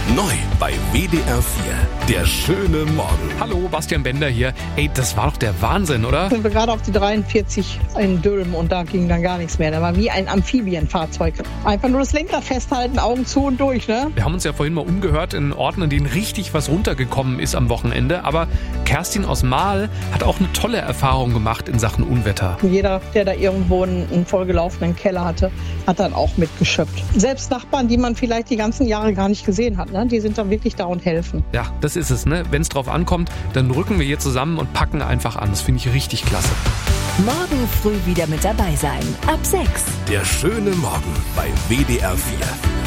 Neu bei WDR 4. Der schöne Morgen. Hallo, Bastian Bender hier. Ey, das war doch der Wahnsinn, oder? Sind wir gerade auf die 43 in Dülmen und da ging dann gar nichts mehr. Da war wie ein Amphibienfahrzeug. Einfach nur das Lenkrad festhalten, Augen zu und durch, ne? Wir haben uns ja vorhin mal umgehört in Orten, in denen richtig was runtergekommen ist am Wochenende. Aber Kerstin aus Mahl hat auch eine tolle Erfahrung gemacht in Sachen Unwetter. Jeder, der da irgendwo einen vollgelaufenen Keller hatte, hat dann auch mitgeschöpft. Selbst Nachbarn, die man vielleicht die ganzen Jahre gar nicht gesehen hat, ne? Die sind dann wirklich da und helfen. Ja, das ist es, ne? Wenn es drauf ankommt, dann rücken wir hier zusammen und packen einfach an. Das finde ich richtig klasse. Morgen früh wieder mit dabei sein. Ab 6. Der schöne Morgen bei WDR 4.